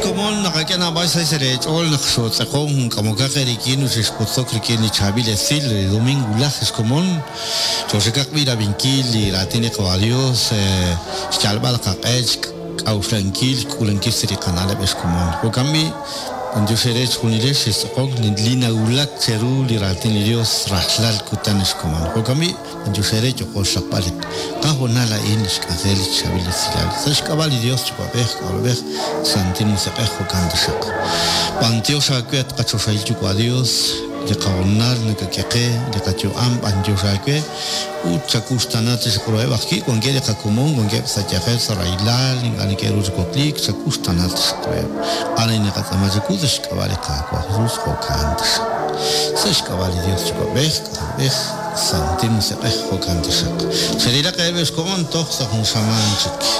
común, que na vais a ser all so con como que requiere se escuchó que ni chabile sil domingo lajes común. Yo sé que mira vinkil y la tiene caballos chalbal ka au frankil kulenkil seri canal es común. O cambi cuando se reach uniles es con lina ulak ceru li ratin Dios rahlal kutan es común. O cambi cuando se reach o shapalik. Kahonala inish kazel chabile silal. Sash kabali Dios chupabeh santin se pejo kandashak. Panteo shakwet kachoshai chukwa Dios de kahonal nekakeke de kacho am panteo shakwe u chakustanat se kroe bakki con que de kakumon con que sa chafel sarailal ngani ke ruz koklik chakustanat kroe ana ne katamaje kudish kabali kakwa ruz kokandash. Sash kabali Dios chupabeh santin se pejo kandashak. Serira que ves como un tox con shaman chik.